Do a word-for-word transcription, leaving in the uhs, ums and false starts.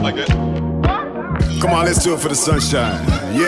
Come on, let's do it for the sunshine. Yeah.